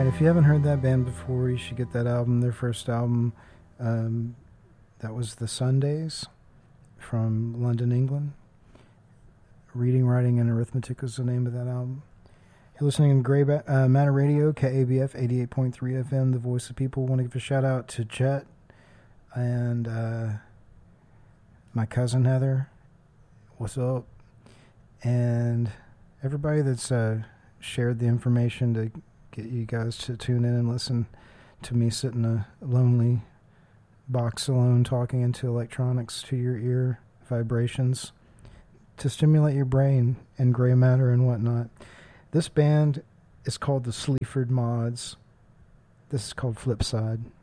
right, if you haven't heard that band before, you should get that album. Their first album, that was The Sundays from London, England. Reading, Writing, and Arithmetic was the name of that album. You're listening to Grey Matter Radio, KABF 88.3 FM, the voice of people. Want to give a shout out to Jet and my cousin Heather. What's up? And everybody that's shared the information to get you guys to tune in and listen to me sit in a lonely box alone talking into electronics to your ear, vibrations, to stimulate your brain and gray matter and whatnot. This band is called the Sleaford Mods. This is called Flipside.